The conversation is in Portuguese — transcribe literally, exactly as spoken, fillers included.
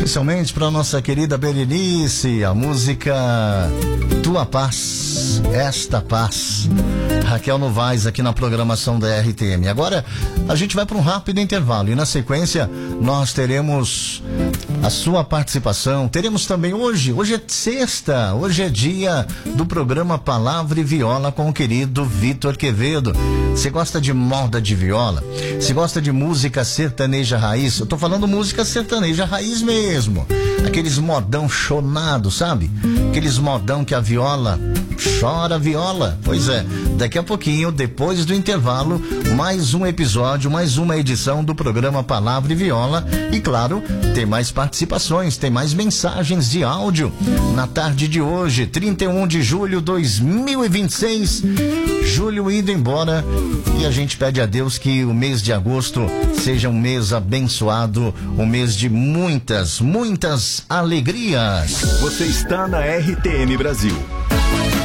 Especialmente para nossa querida Berenice, a música Tua Paz, Esta Paz. Raquel Novaes aqui na programação da R T M. Agora a gente vai para um rápido intervalo e na sequência nós teremos a sua participação. Teremos também hoje, hoje é sexta, hoje é dia do programa Palavra e Viola com o querido Vitor Quevedo. Você gosta de moda de viola? Você gosta de música sertaneja raiz? Eu tô falando música sertaneja raiz mesmo. Aqueles modão chonado, sabe? Aqueles modão que a viola chora viola. Pois é, daqui a pouquinho, depois do intervalo, mais um episódio, mais uma edição do programa Palavra e Viola. E claro, tem mais participações, tem mais mensagens de áudio. Na tarde de hoje, trinta e um de julho de dois mil e vinte e seis, julho indo embora, e a gente pede a Deus que o mês de agosto seja um mês abençoado, um mês de muitas, muitas alegrias. Você está na R T M Brasil.